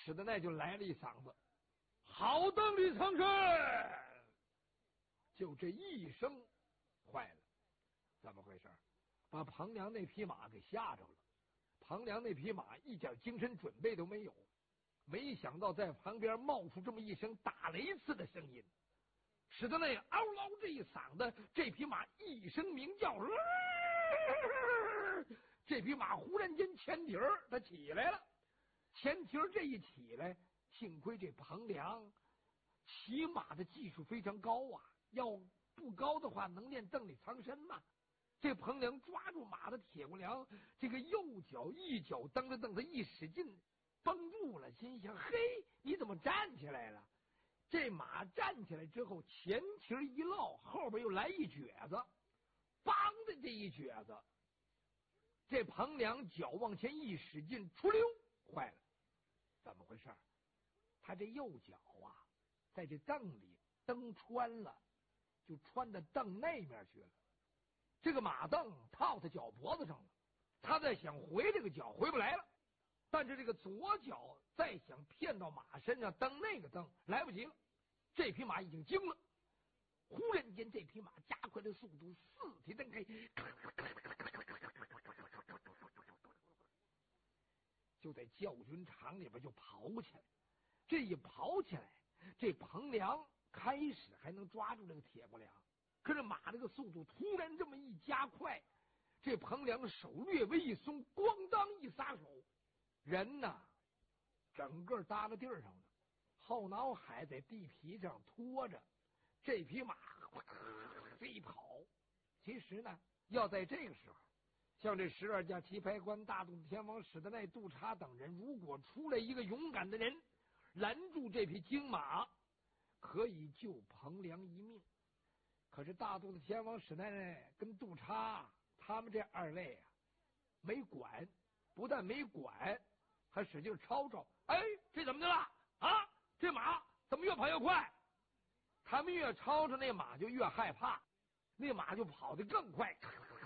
史的那就来了一嗓子：“好邓李苍生！”就这一声，坏了，怎么回事？把彭良那匹马给吓着了。彭良那匹马一点精神准备都没有，没想到在旁边冒出这么一声打雷似的声音，使得那嗷嗷这一嗓子，这匹马一声鸣叫，这匹马忽然间前蹄儿它起来了。前蹄儿这一起来，幸亏这彭良骑马的技术非常高啊，要不高的话能练邓里藏身吗？这彭良抓住马的铁骨梁，这个右脚一脚蹬着蹬，他一使劲绷住了，心想：嘿，你怎么站起来了？这马站起来之后，前蹄一落，后边又来一蹶子，梆的这一蹶子，这彭良脚往前一使劲，出溜，坏了，怎么回事？他这右脚啊，在这蹬里蹬穿了，就穿到蹬那面去了。这个马蹬套在脚脖子上了，他在想回这个脚回不来了，但是这个左脚再想骗到马身上蹬那个蹬来不及了，这匹马已经惊了。忽然间，这匹马加快了速度，四蹄蹬开，就在教军场里边就跑起来。这一跑起来，这彭良开始还能抓住这个铁骨梁，可是马这个速度突然这么一加快，这彭良手略微一松，咣当一撒手，人呐整个搭在地上了，后脑海在地皮上拖着，这匹马飞跑。其实呢，要在这个时候，像这12家棋牌官、大肚子天王史的那杜查等人，如果出来一个勇敢的人拦住这匹精马，可以救彭良一命。可是大肚子天王史奈跟杜查他们这二位啊，没管，不但没管，还使劲吵吵。哎，这怎么的了啊？这马怎么越跑越快？他们越吵吵，那马就越害怕，那马就跑得更快。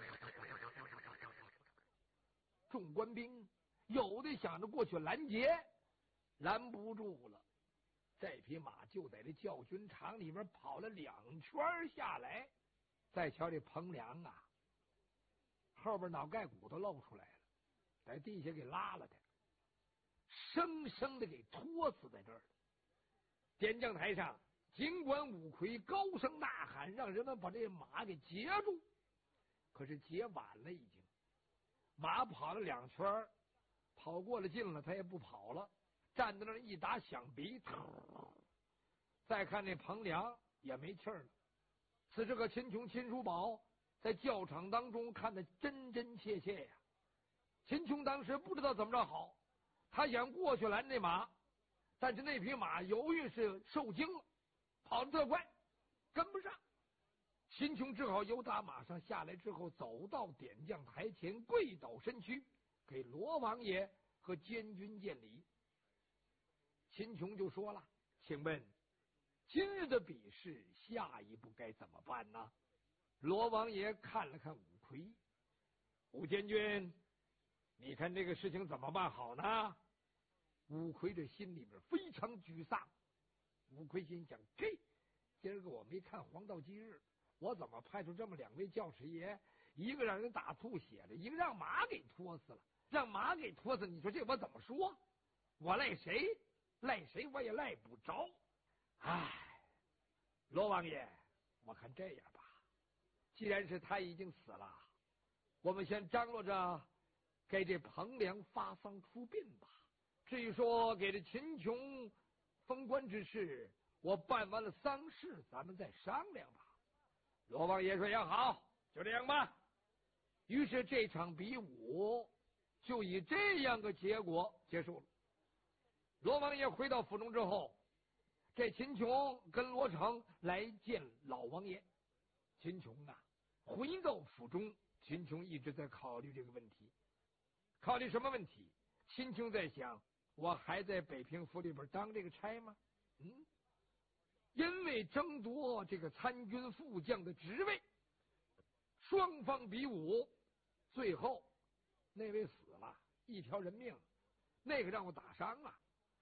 众官兵有的想着过去拦截，拦不住了。这匹马就在这教军场里边跑了2圈下来，再瞧这彭良啊，后边脑盖骨头露出来了，在地下给拉了他，生生的给拖死在这儿了。点将台上，尽管武魁高声呐喊，让人们把这马给截住，可是截晚了，已经马跑了2圈，跑过了劲了，他也不跑了，站在那儿一打响鼻，再看那彭良也没气儿了。此时个秦琼、秦叔宝在教场当中看得真真切切呀。秦琼当时不知道怎么着好，他想过去拦这马，但是那匹马由于是受惊了，跑得特快，跟不上。秦琼只好由打马上下来之后，走到点将台前，跪倒身躯，给罗王爷和监军见礼。秦琼就说了：“请问今日的比试，下一步该怎么办呢？”罗王爷看了看武魁：“武监军，你看这个事情怎么办好呢？”武魁这心里边非常沮丧。武魁心想：嘿，今儿个我没看黄道吉日，我怎么派出这么2位教师爷，一个让人打吐血了，一个让马给拖死了，让马给拖死，你说这我怎么说？我赖谁？赖谁我也赖不着。唉，罗王爷，我看这样吧，既然是他已经死了，我们先张罗着给这彭良发丧出殡吧。至于说给这秦琼封官之事，我办完了丧事，咱们再商量吧。罗王爷说也好，就这样吧。于是这场比武就以这样个结果结束了。罗王爷回到府中之后，这秦琼跟罗成来见老王爷。秦琼啊，回到府中，秦琼一直在考虑这个问题。考虑什么问题？秦琼在想，我还在北平府里边当这个差吗？因为争夺这个参军副将的职位，双方比武，最后那位死了，一条人命，那个让我打伤啊。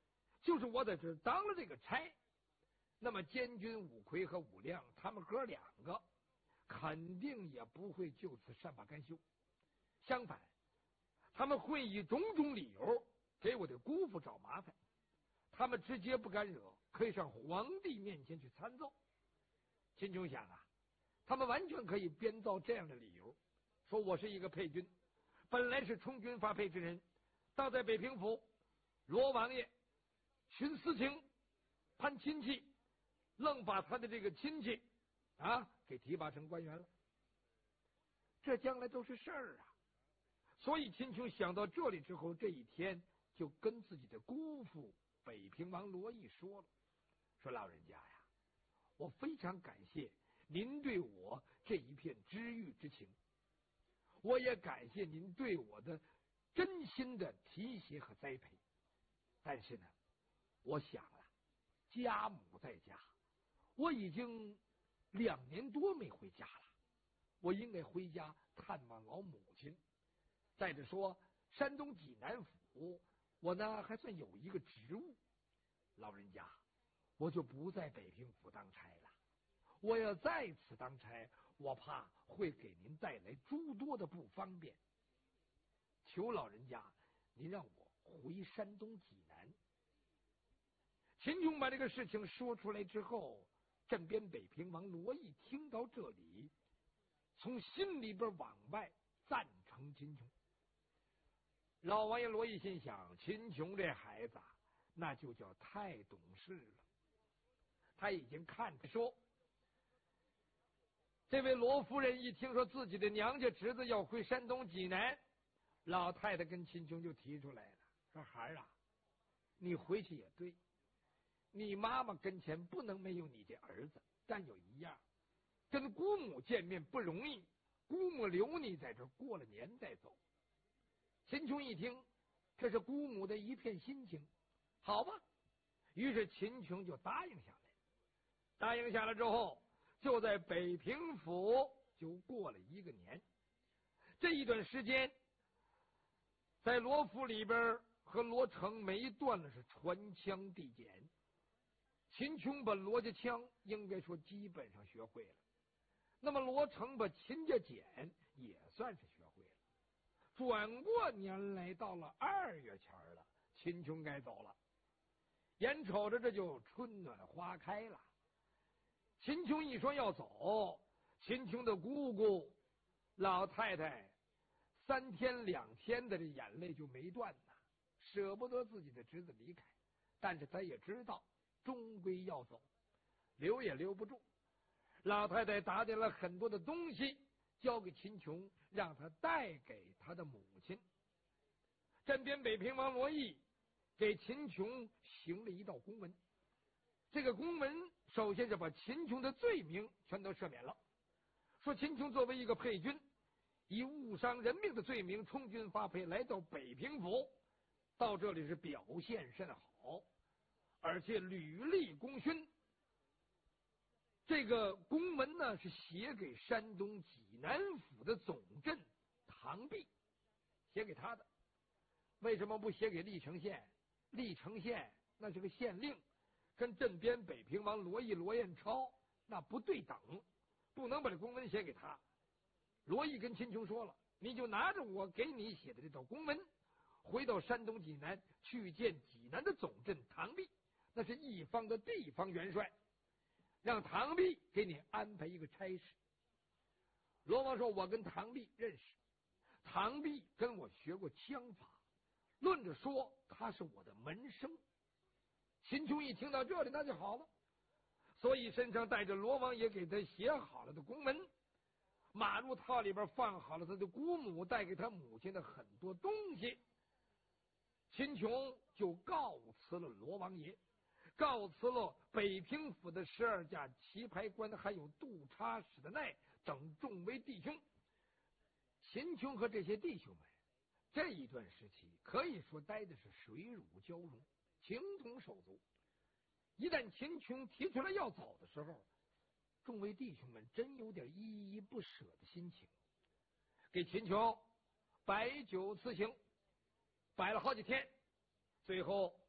就是我在这当了这个差，那么监军武魁和武亮他们哥两个肯定也不会就此善罢甘休，相反，他们会以种种理由给我的姑父找麻烦。他们直接不敢惹，可以上皇帝面前去参奏。秦琼想啊，他们完全可以编造这样的理由，说我是一个配军，本来是充军发配之人，到在北平府，罗王爷寻私情，攀亲戚，愣把他的这个亲戚给提拔成官员了。这将来都是事儿啊！所以秦琼想到这里之后，这一天就跟自己的姑父北平王罗毅说了，说老人家呀，我非常感谢您对我这一片知遇之情，我也感谢您对我的真心的提携和栽培。但是呢，我想了，家母在家，我已经2年多没回家了，我应该回家探望老母亲。再者说，山东济南府，我呢还算有一个职务。老人家，我就不在北平府当差了。我要在此当差，我怕会给您带来诸多的不方便。求老人家，您让我回山东济南。秦琼把这个事情说出来之后，镇边北平王罗毅听到这里，从心里边往外赞成秦琼。老王爷罗毅心想，秦琼这孩子那就叫太懂事了。他已经看着说，这位罗夫人一听说自己的娘家侄子要回山东济南，老太太跟秦琼就提出来了，说孩儿啊，你回去也对，你妈妈跟前不能没有你这儿子，但有一样，跟姑母见面不容易，姑母留你在这过了年再走。秦琼一听，这是姑母的一片心情，好吧，于是秦琼就答应下来。答应下来之后，就在北平府就过了1个年。这一段时间，在罗府里边和罗成没断了是传枪递简。秦琼把罗家枪应该说基本上学会了，那么罗成把秦家简也算是学会了。转过年来，到了2月前了，秦琼该走了。眼瞅着这就春暖花开了，秦琼一说要走，秦琼的姑姑老太太3天2天的这眼泪就没断呐，舍不得自己的侄子离开，但是他也知道终归要走，留也留不住。老太太打点了很多的东西交给秦琼，让他带给他的母亲。镇边北平王罗毅给秦琼行了一道公文，这个公文首先是把秦琼的罪名全都赦免了，说秦琼作为一个配军，以误伤人命的罪名充军发配来到北平府，到这里是表现甚好，而且屡立功勋。这个公文呢是写给山东济南府的总镇唐弼，写给他的。为什么不写给历城县？历城县那是个县令，跟镇边北平王罗毅、罗彦超那不对等，不能把这公文写给他。罗毅跟秦琼说了，你就拿着我给你写的这道公文，回到山东济南去见济南的总镇唐弼，那是一方的地方元帅，让唐弼给你安排一个差事。罗王说，我跟唐弼认识，唐弼跟我学过枪法，论着说他是我的门生。秦琼一听到这里，那就好了，所以身上带着罗王爷给他写好了的公文，马路套里边放好了他的姑母带给他母亲的很多东西。秦琼就告辞了罗王爷，告辞了北平府的12架棋牌官，还有督察使的奈等众位弟兄。秦琼和这些弟兄们这一段时期可以说待的是水乳交融，情同手足。一旦秦琼提出来要走的时候，众位弟兄们真有点依依不舍的心情，给秦琼摆酒辞行，摆了好几天，最后